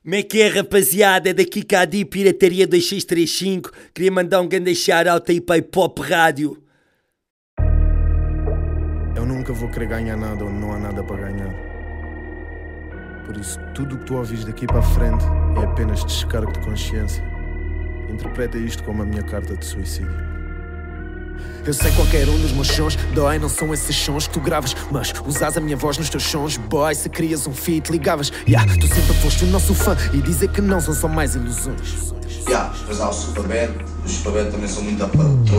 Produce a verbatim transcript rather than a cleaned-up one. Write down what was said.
Como é que é, rapaziada? É daqui que a Adi Pirataria dois seis três cinco. Queria mandar um grande shout-out aí para a Pop Rádio. Eu nunca vou querer ganhar nada onde não há nada para ganhar. Por isso, tudo o que tu ouvis daqui para a frente é apenas descargo de consciência. Interpreta isto como a minha carta de suicídio. Eu sei qualquer um dos meus sons dói, não são esses sons que tu gravas, mas usas a minha voz nos teus sons, boy. Se querias um feat, ligavas, yeah, tu sempre foste o nosso fã e dizer que não são só mais ilusões. Yeah, depois há o Superbad, os Superbad também são muito a patrões.